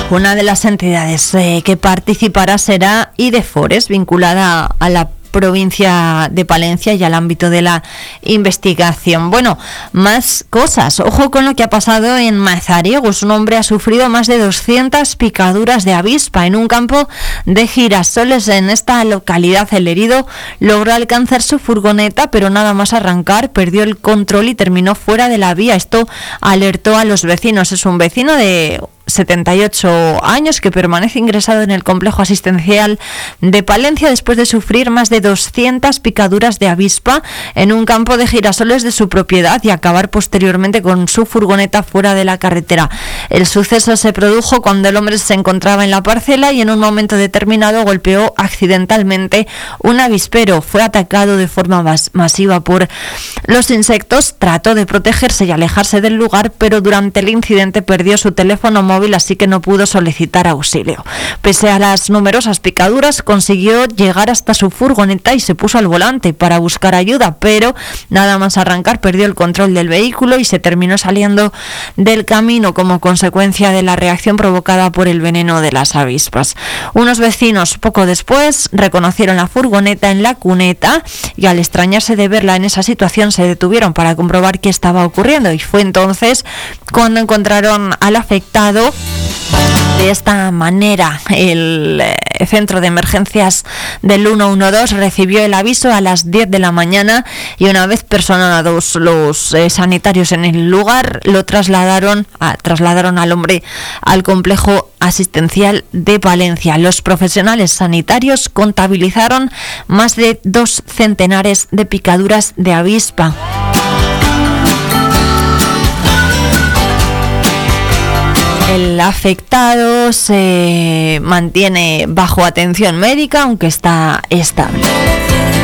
Una de las entidades que participará será IDEFORES, vinculada a la provincia de Palencia y al ámbito de la investigación. Bueno, más cosas. Ojo con lo que ha pasado en Mazariegos. Un hombre ha sufrido más de 200 picaduras de avispa en un campo de girasoles en esta localidad. El herido logró alcanzar su furgoneta, pero nada más arrancar perdió el control y terminó fuera de la vía. Esto alertó a los vecinos. Es un vecino de 78 años que permanece ingresado en el complejo asistencial de Palencia después de sufrir más de 200 picaduras de avispa en un campo de girasoles de su propiedad y acabar posteriormente con su furgoneta fuera de la carretera. El suceso se produjo cuando el hombre se encontraba en la parcela y en un momento determinado golpeó accidentalmente un avispero. Fue atacado de forma masiva por los insectos, trató de protegerse y alejarse del lugar, pero durante el incidente perdió su teléfono móvil, así que no pudo solicitar auxilio. Pese a las numerosas picaduras, consiguió llegar hasta su furgoneta y se puso al volante para buscar ayuda, pero nada más arrancar perdió el control del vehículo y se terminó saliendo del camino como consecuencia de la reacción provocada por el veneno de las avispas. Unos vecinos poco después reconocieron la furgoneta en la cuneta y al extrañarse de verla en esa situación se detuvieron para comprobar qué estaba ocurriendo, y fue entonces cuando encontraron al afectado. De esta manera, el centro de emergencias del 112 recibió el aviso a las 10 de la mañana y una vez personados los sanitarios en el lugar, lo trasladaron al hombre al complejo asistencial de Palencia. Los profesionales sanitarios contabilizaron más de 2 centenares de picaduras de avispa. El afectado se mantiene bajo atención médica, aunque está estable.